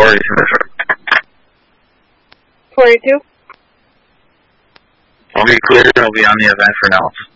Corey from Richard. 42? I'll be clear, I'll be on the event for now.